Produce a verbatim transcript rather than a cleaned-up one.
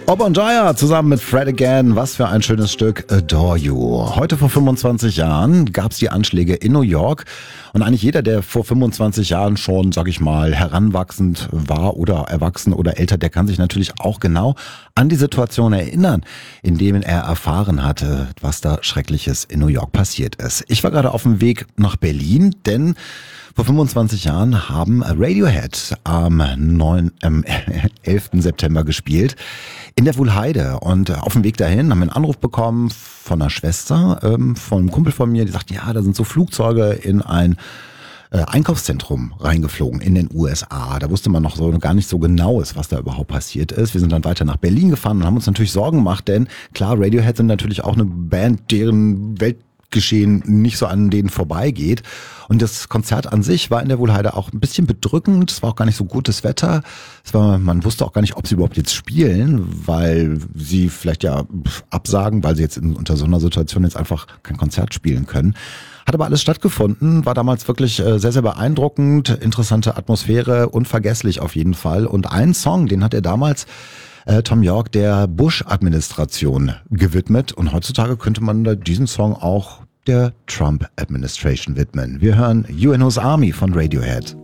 Bon Jaya zusammen mit Fred Again, was für ein schönes Stück, Adore You. Heute vor fünfundzwanzig Jahren gab es die Anschläge in New York und eigentlich jeder, der vor fünfundzwanzig Jahren schon, sag ich mal, heranwachsend war oder erwachsen oder älter, der kann sich natürlich auch genau an die Situation erinnern, in dem er erfahren hatte, was da Schreckliches in New York passiert ist. Ich war gerade auf dem Weg nach Berlin, denn vor fünfundzwanzig Jahren haben Radiohead am neunten, ähm, elften September gespielt in der Wuhlheide. Und auf dem Weg dahin haben wir einen Anruf bekommen von einer Schwester, ähm, von einem Kumpel von mir, die sagt, ja, da sind so Flugzeuge in ein äh, Einkaufszentrum reingeflogen in den U S A. Da wusste man noch so gar nicht so genau, was da überhaupt passiert ist. Wir sind dann weiter nach Berlin gefahren und haben uns natürlich Sorgen gemacht, denn klar, Radiohead sind natürlich auch eine Band, deren Welt Geschehen nicht so an denen vorbeigeht. Und das Konzert an sich war in der Wuhlheide auch ein bisschen bedrückend. Es war auch gar nicht so gutes Wetter. Es war, man wusste auch gar nicht, ob sie überhaupt jetzt spielen, weil sie vielleicht ja absagen, weil sie jetzt in, unter so einer Situation jetzt einfach kein Konzert spielen können. Hat aber alles stattgefunden, war damals wirklich sehr, sehr beeindruckend, interessante Atmosphäre, unvergesslich auf jeden Fall. Und einen Song, den hat er damals Äh, Thom Yorke der Bush-Administration gewidmet und heutzutage könnte man da diesen Song auch der Trump-Administration widmen. Wir hören U N O's Army von Radiohead.